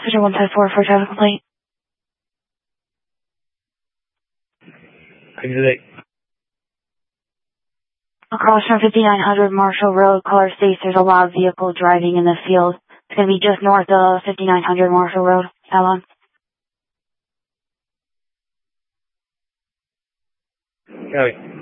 Switcher 154 for traffic complaint. Across from 5900 Marshall Road, caller states there's a lot of vehicle driving in the field. It's going to be just north of 5900 Marshall Road. How long? Copy.